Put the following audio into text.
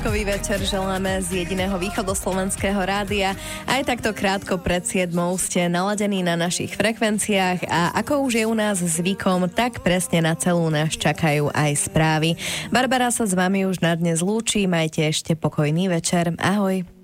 piatkový večer želáme z jediného východoslovenského rádia. Aj takto krátko pred 7 ste naladení na našich frekvenciách a ako už je u nás zvykom, tak presne na celú nás čakajú aj správy. Barbara sa s vami už na dnes lúči, majte ešte pokojný večer. Ahoj.